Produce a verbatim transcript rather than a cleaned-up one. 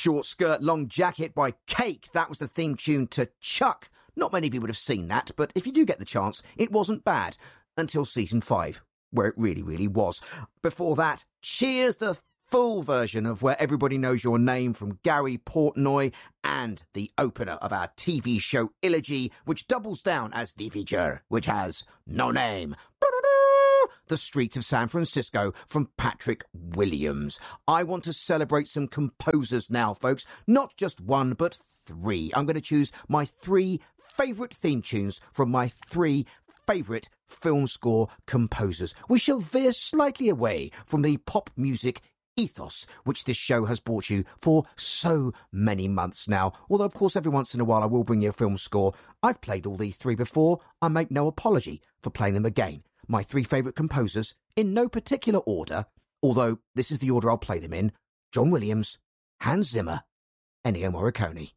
Short Skirt, Long Jacket by Cake. That was the theme tune to Chuck. Not many of you would have seen that, but if you do get the chance, it wasn't bad. Until season five, where it really, really was. Before that, Cheers, the full version of Where Everybody Knows Your Name from Gary Portnoy, and the opener of our T V show Elegy, which doubles down as the feature, which has no name. The Streets of San Francisco from Patrick Williams. I want to celebrate some composers now, folks. Not just one, but three. I'm going to choose my three favourite theme tunes from my three favourite film score composers. We shall veer slightly away from the pop music ethos which this show has brought you for so many months now. Although, of course, every once in a while I will bring you a film score. I've played all these three before. I make no apology for playing them again. My three favourite composers, in no particular order, although this is the order I'll play them in: John Williams, Hans Zimmer, Ennio Morricone.